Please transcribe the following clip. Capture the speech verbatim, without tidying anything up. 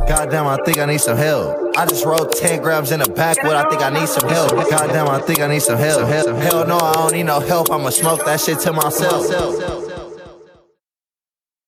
Goddamn, I think I need some help. I just rolled ten grams in the backwood, I think I need some help. Goddamn, I think I need some help. Hell no, I don't need no help, I'ma smoke that shit to myself.